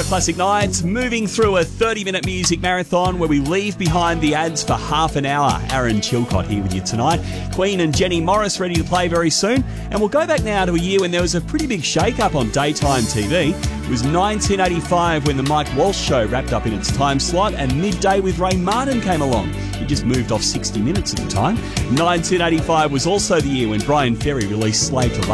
Classic Nights, moving through a 30-minute music marathon where we leave behind the ads for half an hour. Aaron Chilcott here with you tonight. Queen and Jenny Morris ready to play very soon. And we'll go back now to a year when there was a pretty big shake-up on daytime TV. It was 1985 when the Mike Walsh Show wrapped up in its time slot and Midday with Ray Martin came along. He just moved off 60 Minutes at the time. 1985 was also the year when Brian Ferry released Slave to Love.